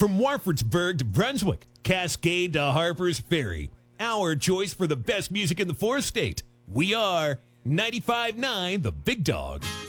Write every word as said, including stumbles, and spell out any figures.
From Warfordsburg to Brunswick, Cascade to Harper's Ferry, our choice for the best music in the fourth state. We are ninety-five point nine The Big Dog.